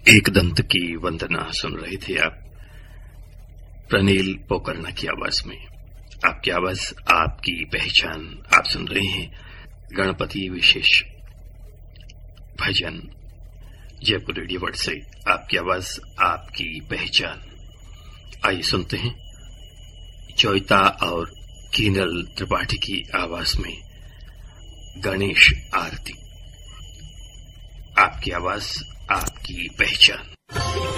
एक दंत की वंदना सुन रहे थे आप प्रनील पोकरना की आवाज में। आपकी आवाज, आपकी पहचान। आप सुन रहे हैं गणपति विशेष भजन जयपुर रेडियो वर्ल्ड से। आपकी आवाज, आपकी पहचान। आइए सुनते हैं चोइता और कीनल त्रिपाठी की आवाज में गणेश आरती। आपकी आवाज, आपकी पहचान।